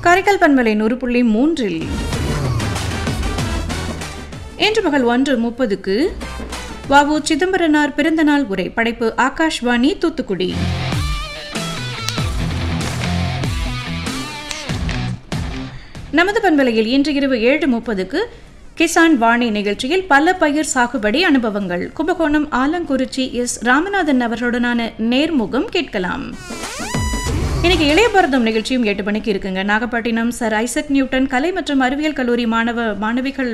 காரைக்கால் பண்பலை 100.3 இன்று பகல் 1:30க்கு வ.உ. சிதம்பரனார் பிறந்தநாள் உரை. படைப்பு ஆகாஷ்வாணி தூத்துக்குடி. நமது பண்பலையில் இன்று இரவு 7:30க்கு கிசான் வாணி நிகழ்ச்சியில் பல பயிர் சாகுபடி அனுபவங்கள் கும்பகோணம் ஆலங்குறிச்சி எஸ். ராமநாதன் அவர்களுடனான நேர்முகம் கேட்கலாம். இன்னைக்கு இளைய பாரதம் நிகழ்ச்சியும் 8 மணிக்கு இருக்குங்க. நாகப்பட்டினம் சர் ஐசக் நியூட்டன் கலை மற்றும் அறிவியல் கல்லூரி மாணவிகள்